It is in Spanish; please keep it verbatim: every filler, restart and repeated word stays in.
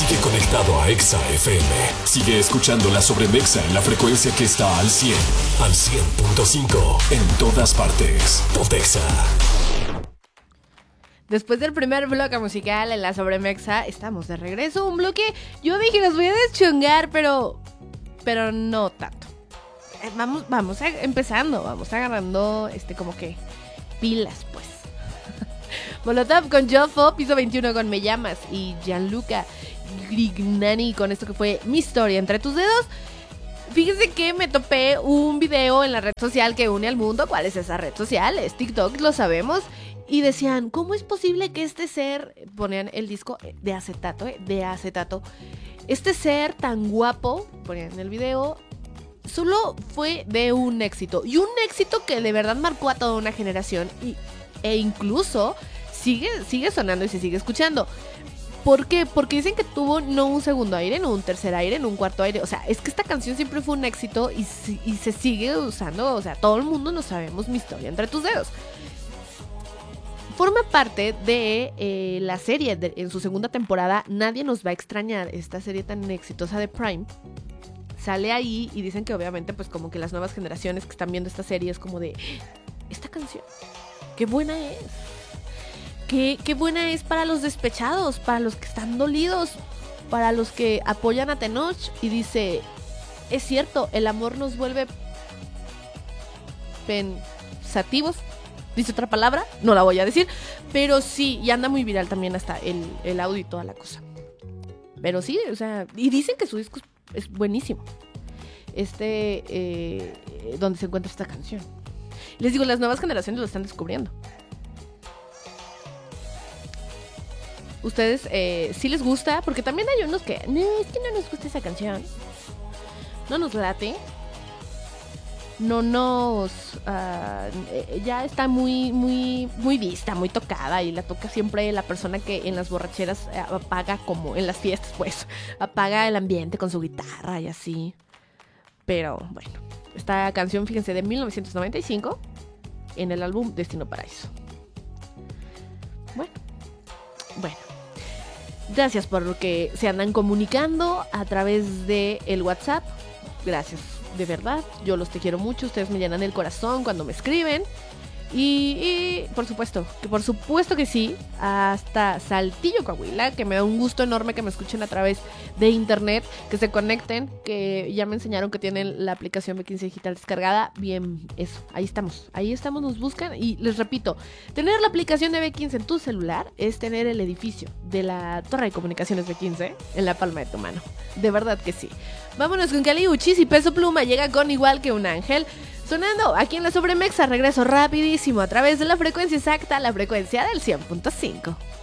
Sigue conectado a Exa F M. Sigue escuchando la Sobremexa en la frecuencia que está al cien. Al cien punto cinco. En todas partes. Pontexa. Después del primer bloque musical en la Sobremexa, estamos de regreso. Un bloque, yo dije, los voy a deschongar, pero... Pero no tanto. Eh, Vamos, vamos a- empezando, vamos agarrando, este, como que... pilas, pues. Molotov con Jofo, Piso veintiuno con Me Llamas y Gianluca Grignani con esto que fue Mi Historia Entre Tus Dedos. Fíjense que me topé un video en la red social que une al mundo. ¿Cuál es esa red social? Es TikTok, lo sabemos. Y decían, ¿cómo es posible que este ser... Ponían el disco de acetato, ¿eh? De acetato. Este ser tan guapo, ponían en el video, solo fue de un éxito. Y un éxito que de verdad marcó a toda una generación. Y, e incluso sigue, sigue sonando y se sigue escuchando. ¿Por qué? Porque dicen que tuvo no un segundo aire, no un tercer aire, no un cuarto aire. O sea, es que esta canción siempre fue un éxito y, si- y se sigue usando. O sea, todo el mundo nos sabemos Mi Historia Entre Tus Dedos. Forma parte de eh, la serie de- en su segunda temporada. Nadie nos va a extrañar, esta serie tan exitosa de Prime. Sale ahí y dicen que obviamente pues como que las nuevas generaciones que están viendo esta serie es como de... Esta canción, qué buena es. Qué, qué buena es para los despechados, para los que están dolidos, para los que apoyan a Tenoch y dice... Es cierto, el amor nos vuelve pensativos. Dice otra palabra, no la voy a decir, pero sí, y anda muy viral también hasta el, el audio y toda la cosa. Pero sí, o sea, y dicen que su disco es, es buenísimo. Este, eh, donde se encuentra esta canción. Les digo, las nuevas generaciones lo están descubriendo. ¿Ustedes eh, sí les gusta? Porque también hay unos que, no, es que no nos gusta esa canción. No nos late. No nos uh, ya está muy muy muy vista, muy tocada y la toca siempre la persona que en las borracheras eh, apaga, como en las fiestas pues, apaga el ambiente con su guitarra y así. Pero bueno, esta canción, fíjense, de mil novecientos noventa y cinco en el álbum Destino Paraíso. Bueno, bueno. Gracias por lo que se andan comunicando a través de el WhatsApp. Gracias. De verdad, yo los te quiero mucho. Ustedes me llenan el corazón cuando me escriben. Y, y por supuesto, que por supuesto que sí, hasta Saltillo, Coahuila, que me da un gusto enorme que me escuchen a través de internet, que se conecten, que ya me enseñaron que tienen la aplicación B quince Digital descargada. Bien, eso, ahí estamos, ahí estamos, nos buscan. Y les repito, tener la aplicación de B quince en tu celular es tener el edificio de la Torre de Comunicaciones B quince en la palma de tu mano. De verdad que sí. Vámonos con Kali Uchis y Peso Pluma llega con Igual que un ángel. Sonando aquí en la Sobremexa, regreso rapidísimo a través de la frecuencia exacta, la frecuencia del cien punto cinco.